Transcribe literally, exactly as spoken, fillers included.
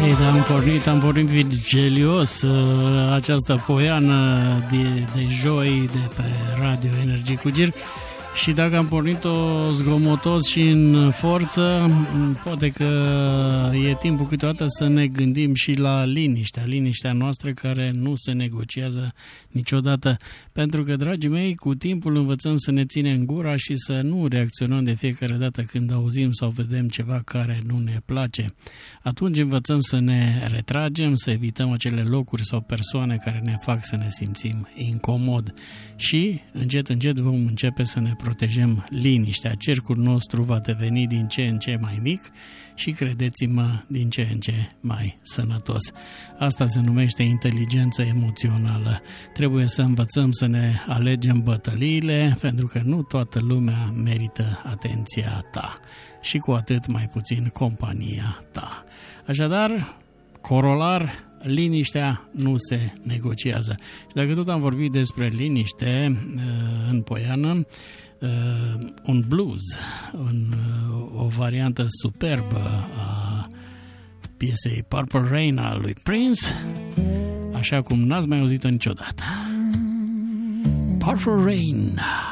Ei, dar am pornit, am pornit vigilios uh, această poiană de, de joi de pe Radio Energie cu Gir. Și dacă am pornit-o zgomotos și în forță, poate că e timpul câteodată să ne gândim și la liniștea, liniștea noastră care nu se negociază niciodată. Pentru că, dragii mei, cu timpul învățăm să ne ținem gura și să nu reacționăm de fiecare dată când auzim sau vedem ceva care nu ne place. Atunci învățăm să ne retragem, să evităm acele locuri sau persoane care ne fac să ne simțim incomod. Și, încet, încet, vom începe să ne protejăm liniștea. Cercul nostru va deveni din ce în ce mai mic și, credeți-mă, din ce în ce mai sănătos. Asta se numește inteligență emoțională. Trebuie să învățăm să ne alegem bătăliile, pentru că nu toată lumea merită atenția ta și cu atât mai puțin compania ta. Așadar, corolar, liniștea nu se negociază. Și dacă tot am vorbit despre liniște în poiană, un blues, un, o variantă superbă a piesei Purple Rain a lui Prince, așa cum n-ați mai auzit-o niciodată. Purple Rain.